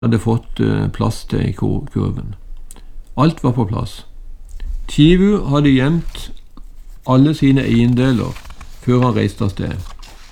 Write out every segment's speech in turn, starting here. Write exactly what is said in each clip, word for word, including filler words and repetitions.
hadde fått plass til i kurven. Alt var på plass. Tjivu hadde gjemt alle sine eiendeler før han reiste av sted.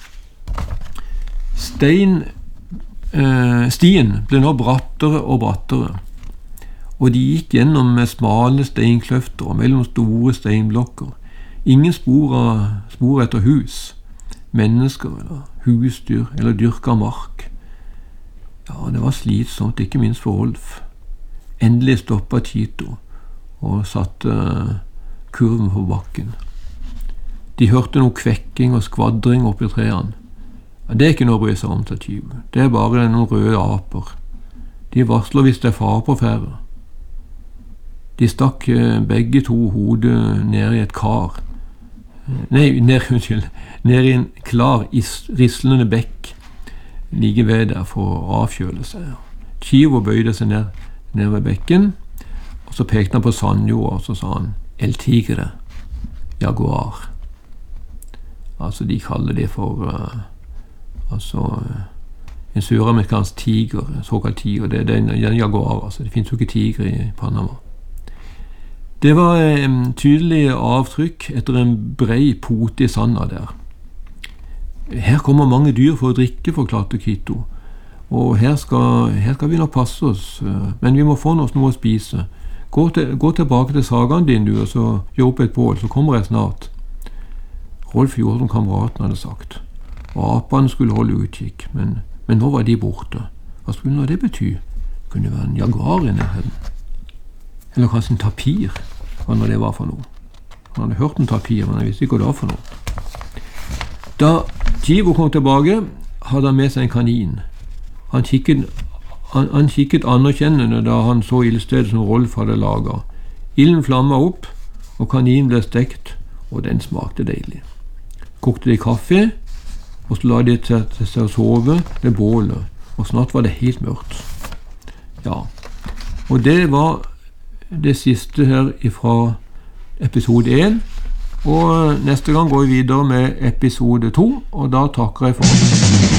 Stein, eh, stien ble nå brattere og brattere, og de gikk gjennom med smale steinkløfter og mellom store steinblokker. Ingen spor, av, spor etter hus, mennesker eller husdyr eller dyrka mark. Ja, det var slitsomt, ikke minst for Rolf. Endelig stoppet Tito og satte kurven på bakken. De hørte noe kvekking og skvadring oppi trærne. Det er ikke noe å bry seg om, sa Tjivu. Det er bare noen røde aper. De varsler hvis det er fare på ferde. De stakk begge to hodet ned i et kar. Nei, ned, unnskyld, ned i en klar, rislende bekk like ved der for å avkjøle seg. Tjivu bøyde seg ned, ned ved bekken, og så pekte han på sandjorda, og så sa han El Tigre, jaguar. Altså, de kaller det for uh, altså uh, en søramerikansk tiger, en såkalt tiger. Det, det er en jaguar, altså. Det finnes jo ikke tiger i Panama. Det var um, tydelige avtrykk etter en brei pote i sanda der. Her kommer mange dyr for å drikke, forklarte Kito. Og her skal, her skal vi nok passe oss, men vi må få oss noe å spise. Gå, til, gå tilbake til sagaen din, du, og så gjør opp et bål, så kommer jeg snart. Rolf gjorde som kameraten hadde sagt, og apene skulle holde utkikk, men, men nå var de borte. Hva skulle det bety? Det kunne være en jaguar i nærheten. Eller kanskje en tapir, hva nå det var for noe. Han hadde hørt en tapir, men jeg visste ikke hva det var for noe. Da Tjivu kom tilbake, hadde han med seg en kanin. Han kikket, han, han kikket anerkjennende da han så ildstedet som Rolf hadde laget. Ilden flammet opp, og kaninen ble stekt, og den smakte deilig. Kokte de kaffe, og så la de til seg å sove ved bålet, og snart var det helt mørkt. Ja, og det var det siste her fra episode én, og neste gang går vi videre med episode to, og da takker jeg for meg.